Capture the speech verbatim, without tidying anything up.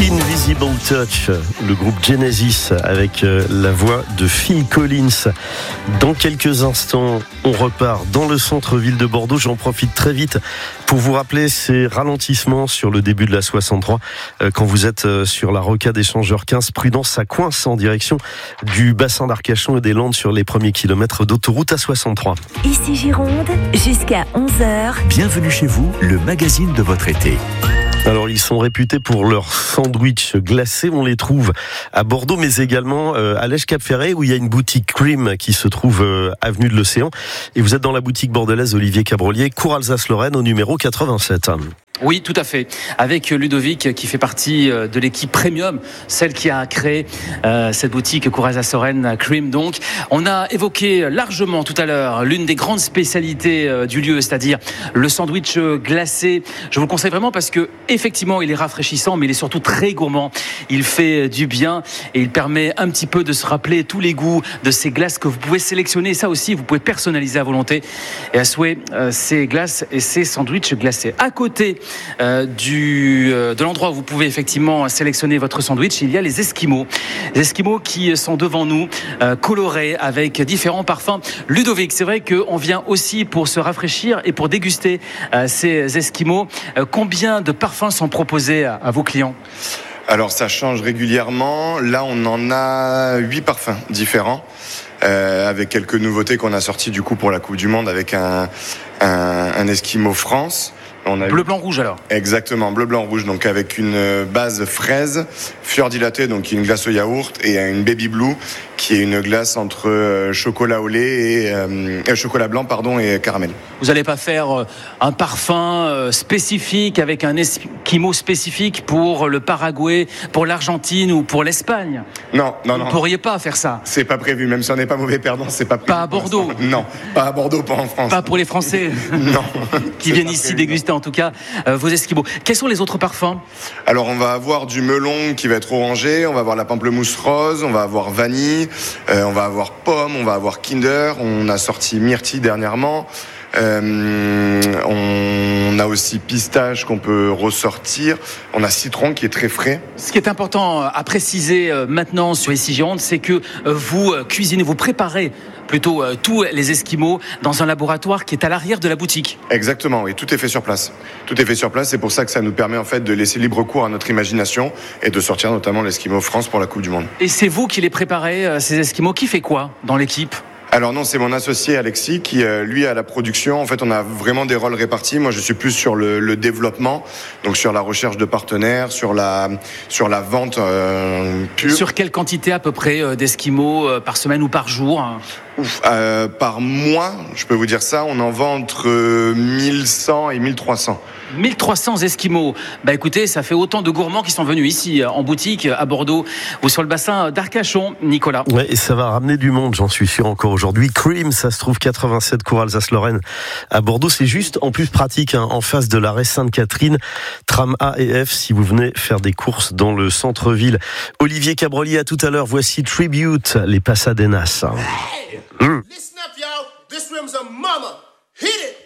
Invisible Touch, le groupe Genesis avec la voix de Phil Collins. Dans quelques instants, on repart dans le centre-ville de Bordeaux. J'en profite très vite pour vous rappeler ces ralentissements sur le début de la soixante-trois. Quand vous êtes sur la rocade échangeur quinze, prudence, ça coince en direction du bassin d'Arcachon et des Landes sur les premiers kilomètres d'autoroute A soixante-trois. Ici Gironde, jusqu'à onze heures. Bienvenue chez vous, le magazine de votre été. Alors, ils sont réputés pour leurs sandwichs glacés. On les trouve à Bordeaux, mais également à Lège-Cap-Ferret, où il y a une boutique Cream qui se trouve avenue de l'Océan. Et vous êtes dans la boutique bordelaise Olivier Cabrolier, cours Alsace-Lorraine, au numéro quatre-vingt-sept. Oui, tout à fait. Avec Ludovic qui fait partie de l'équipe Premium, celle qui a créé euh, cette boutique Cours Alsace-Lorraine Cream. Donc, on a évoqué largement tout à l'heure l'une des grandes spécialités euh, du lieu, c'est-à-dire le sandwich glacé. Je vous le conseille vraiment parce que effectivement, il est rafraîchissant, mais il est surtout très gourmand. Il fait du bien et il permet un petit peu de se rappeler tous les goûts de ces glaces que vous pouvez sélectionner. Et ça aussi, vous pouvez personnaliser à volonté et à souhait euh, ces glaces et ces sandwichs glacés. À côté Euh, du, euh, de l'endroit où vous pouvez effectivement sélectionner votre sandwich, il y a les Esquimaux. Les Esquimaux qui sont devant nous, euh, colorés avec différents parfums. Ludovic, c'est vrai qu'on vient aussi pour se rafraîchir et pour déguster euh, ces Esquimaux. Euh, combien de parfums sont proposés à, à vos clients ? Alors ça change régulièrement. Là, on en a huit parfums différents. Euh, avec quelques nouveautés qu'on a sorties du coup pour la Coupe du Monde avec un, un, un Esquimau France. On a bleu, eu... blanc, rouge alors. Exactement, bleu, blanc, rouge. Donc avec une base fraise, fleur dilatée, donc une glace au yaourt, et une baby blue, qui est une glace entre chocolat au lait et euh, chocolat blanc, pardon, et caramel. Vous n'allez pas faire un parfum spécifique avec un Esquimau spécifique pour le Paraguay, pour l'Argentine ou pour l'Espagne ? Non, non, non. Vous ne pourriez pas faire ça. C'est pas prévu, même si on n'est pas mauvais perdant, c'est pas prévu. Pas à Bordeaux. Non, pas à Bordeaux, pas en France. Pas pour les Français. Non. Qui viennent ici déguster en tout cas euh, vos Esquimaux. Quels sont les autres parfums ? Alors on va avoir du melon qui va être orangé, on va avoir la pamplemousse rose, on va avoir vanille, euh, on va avoir pomme, on va avoir Kinder, on a sorti myrtille dernièrement. Euh, on a aussi pistache qu'on peut ressortir. On a citron qui est très frais. Ce qui est important à préciser maintenant sur Ici Gironde, c'est que vous cuisinez, vous préparez plutôt euh, tous les Esquimaux dans un laboratoire qui est à l'arrière de la boutique. Exactement, oui, tout est fait sur place. Tout est fait sur place, c'est pour ça que ça nous permet en fait de laisser libre cours à notre imagination et de sortir notamment l'Esquimau France pour la Coupe du Monde. Et c'est vous qui les préparez, euh, ces Esquimaux. Qui fait quoi dans l'équipe ? Alors non, c'est mon associé Alexis qui, euh, lui, a la production. En fait, on a vraiment des rôles répartis. Moi, je suis plus sur le, le développement, donc sur la recherche de partenaires, sur la, sur la vente euh, pure. Sur quelle quantité à peu près euh, d'Esquimaux euh, par semaine ou par jour ? Ouf, euh, par mois, je peux vous dire ça, on en vend entre mille cent et mille trois cents. mille trois cents Esquimaux. Bah écoutez, ça fait autant de gourmands qui sont venus ici en boutique à Bordeaux ou sur le bassin d'Arcachon, Nicolas. Ouais, et ça va ramener du monde, j'en suis sûr encore aujourd'hui. Cream, ça se trouve quatre-vingt-sept cours Alsace-Lorraine à Bordeaux. C'est juste en plus pratique, hein, en face de l'arrêt Sainte-Catherine, tram A et F, si vous venez faire des courses dans le centre-ville. Olivier Cabrolier, à tout à l'heure. Voici Tribute, les Pasadenas. Hey, mm. Listen up, y'all. This room's a mama. Hit it.